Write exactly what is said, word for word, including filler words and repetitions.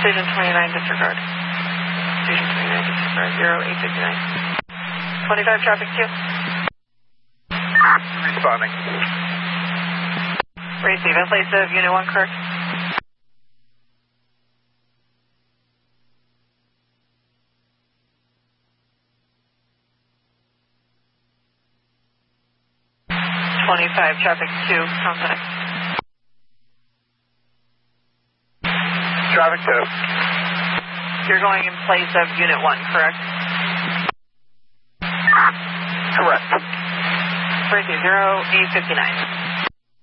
Decision twenty-nine, disregard. Decision twenty-nine, disregard, zero eight fifty-nine. twenty-five, traffic two. Responding. Receive in place of unit one, correct? twenty-five, traffic two, contact. Traffic two. You're going in place of unit one, correct? Correct. Receive zero eight fifty-nine.